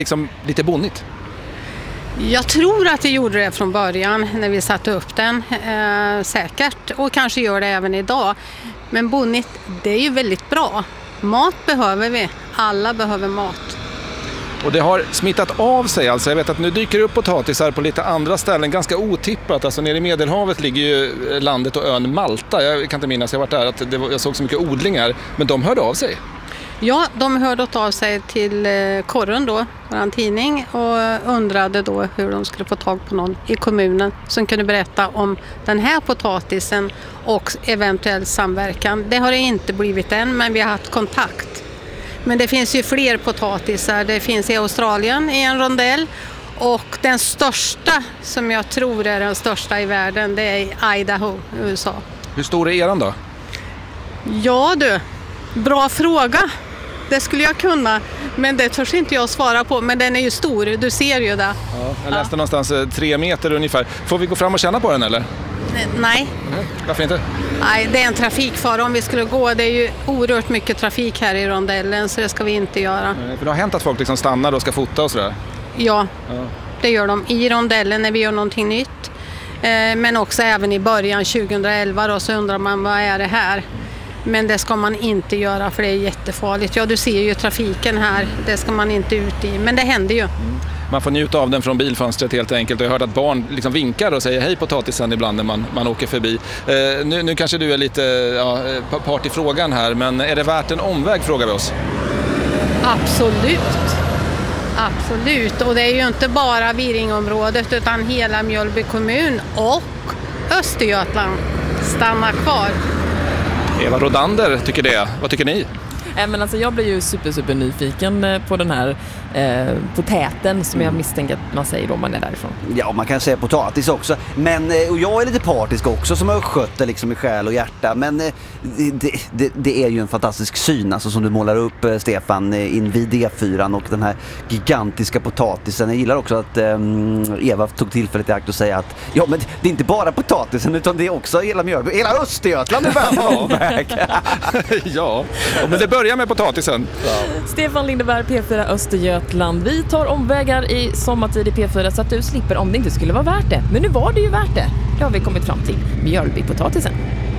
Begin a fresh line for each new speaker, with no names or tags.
liksom lite bonnigt?
Jag tror att det gjorde det från början när vi satte upp den, säkert, och kanske gör det även idag. Men bonnigt, det är ju väldigt bra. Mat behöver vi, alla behöver mat.
Och det har smittat av sig alltså. Jag vet att nu dyker upp potatisar på lite andra ställen, ganska otippat. Alltså nere i Medelhavet ligger ju landet och ön Malta. Jag kan inte minnas, jag har varit där, att jag såg så mycket odlingar. Men de hörde av sig. Ja,
de hörde av sig till Korren då, vår tidning, och undrade då hur de skulle få tag på någon i kommunen som kunde berätta om den här potatisen och eventuell samverkan. Det har det inte blivit än, men vi har haft kontakt. Men det finns ju fler potatisar. Det finns i Australien i en rondell, och den största, som jag tror är den största i världen, det är i Idaho, USA.
Hur stor är eran då?
Ja du, bra fråga. Det skulle jag kunna, men det törs inte jag svara på. Men den är ju stor, du ser ju det.
Ja, jag läste någonstans 3 meter ungefär. Får vi gå fram och känna på den eller?
Nej.
Varför inte?
Nej, det är en trafikfara om vi skulle gå. Det är ju oerhört mycket trafik här i rondellen, så det ska vi inte göra.
Nej, för det har hänt att folk liksom stannar och ska fota och sådär?
Ja, det gör de i rondellen när vi gör någonting nytt. Men också även i början 2011 då, så undrar man, vad är det här? Men det ska man inte göra, för det är jättefarligt. Ja, du ser ju trafiken här. Det ska man inte ut i, men det händer ju.
Man får njuta av den från bilfönstret helt enkelt. Och jag har hört att barn liksom vinkar och säger hej potatisen ibland när man åker förbi. Nu kanske du är lite part i frågan här, men är det värt en omväg, frågar vi oss?
Absolut. Absolut. Och det är ju inte bara Viringområdet utan hela Mjölby kommun och Östergötland. Stanna kvar.
Eva Rodander tycker det. Vad tycker ni?
Men alltså jag blir ju super nyfiken på den här potäten som jag misstänker att man säger om man är därifrån.
Ja, man kan säga potatis också. Men, och jag är lite partisk också som har skött det liksom i själ och hjärta. Men det är ju en fantastisk syn alltså, som du målar upp, Stefan, invid E4 och den här gigantiska potatisen. Jag gillar också att Eva tog tillfället i akt och säga att ja, men det är inte bara potatisen utan det är också hela Mjölby, hela Östergötland är
Ja, men det börjar med potatisen.
Ja. Stefan Lindeberg, P4 Östergötland. Vi tar omvägar i sommartid i P4 så att du slipper om det inte skulle vara värt det. Men nu var det ju värt det. Det har vi kommit fram till. Mjölbypotatisen.